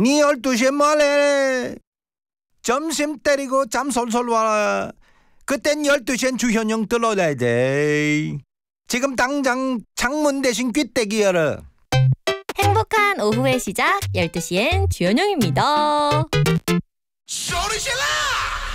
니 12시에 뭐래? 점심 때리고 잠 솔솔 와라. 그땐 12시엔 주현영 들어야 돼. 지금 당장 창문 대신 귀때기 열어. 행복한 오후의 시작 12시엔 주현영입니다. 소리 질러!